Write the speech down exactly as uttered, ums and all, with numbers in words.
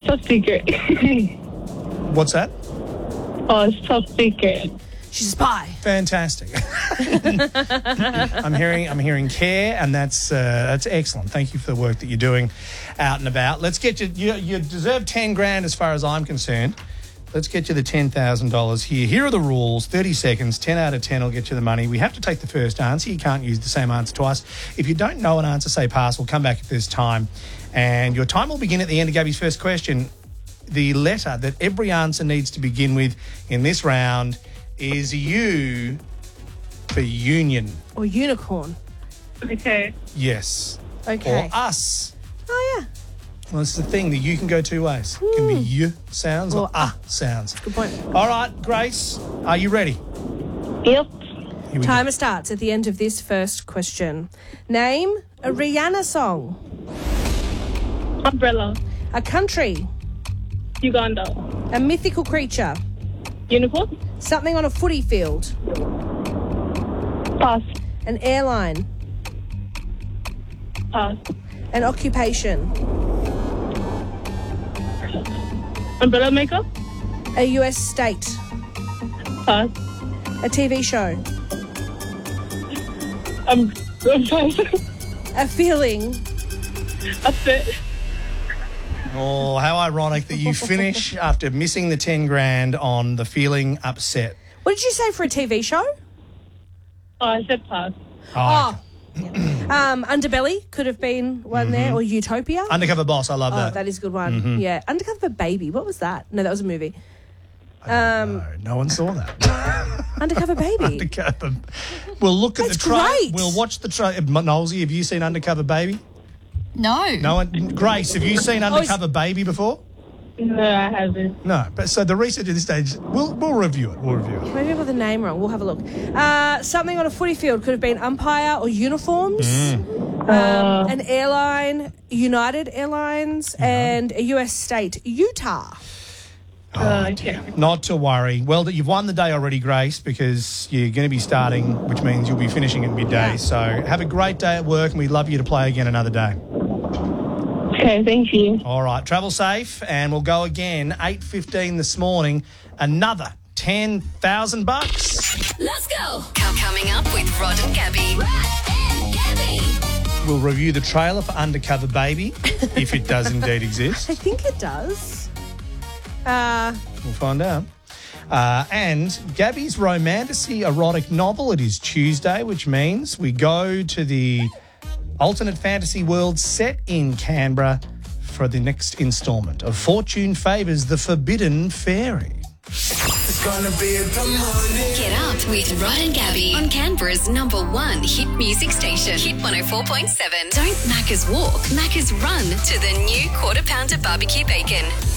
top secret. What's that? Oh, it's top secret. She's a spy. Fantastic. I'm hearing I'm hearing care, and that's uh, that's excellent. Thank you for the work that you're doing out and about. Let's get you, you, you deserve ten grand as far as I'm concerned. Let's get you the ten thousand dollars here. Here are the rules. thirty seconds, ten out of ten will get you the money. We have to take the first answer. You can't use the same answer twice. If you don't know an answer, say pass. We'll come back if there's time. And your time will begin at the end of Gabby's first question. The letter that every answer needs to begin with in this round is U for union. Or unicorn. Okay. Yes. Okay. Or us. Oh, yeah. Well, it's the thing that you can go two ways. It can be U sounds or Or ah sounds. Good point. All right, Grace, are you ready? Yep. Here we Timer starts at the end of this first question. Name a Rihanna song. Umbrella. A country. Uganda. A mythical creature. Unicorn. Something on a footy field. Pass. An airline. Pass. An occupation. Umbrella maker. A U S state. Pass. A T V show. Um, pass. A feeling. That's it. Oh, how ironic that you finish after missing the ten grand on the feeling upset. What did you say for a T V show? Oh, I said pass. Oh. Yeah. Um, Underbelly could have been one Mm-hmm. there, or Utopia. Undercover Boss, I love Oh, that. that is a good one. Yeah. Undercover Baby. What was that? No, that was a movie. Um, no, no one saw that. Undercover Baby. Undercover. We'll look at That's the trailer. great. We'll watch the trailer. Knowlesy, have you seen Undercover Baby? No. No one. Grace, have you seen Undercover Baby before? No, I haven't. No, but so the research at this stage, we'll we'll review it. We'll review it. Maybe I got the name wrong. We'll have a look. Uh, something on a footy field could have been umpire or uniforms. Mm. Um, an airline, United Airlines, and a U S state, Utah. Oh, okay. Not to worry. Well, that you've won the day already, Grace, because you're going to be starting, which means you'll be finishing at midday. Yeah. So have a great day at work, and we'd love you to play again another day. Okay, thank you. All right, travel safe, and we'll go again eight fifteen this morning. Another ten thousand bucks. Let's go. Coming up with Rod and Gabby. Rod and Gabby. We'll review the trailer for Undercover Baby, if it does indeed exist. I think it does. Uh, We'll find out. Uh, and Gabby's romanticy erotic novel. It is Tuesday, which means we go to the alternate fantasy world set in Canberra for the next instalment of Fortune Favours the Forbidden Fairy. It's gonna be a good morning. Get up with Rod and Gabby on Canberra's number one hit music station, Hit one oh four point seven. Don't Macca's walk, Macca's run to the new Quarter Pounder Barbecue Bacon.